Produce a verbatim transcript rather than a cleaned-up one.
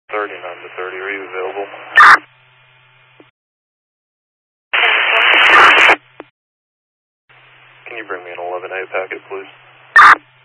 thirty-nine to thirty, are you available? Can you bring me an eleven A packet, please?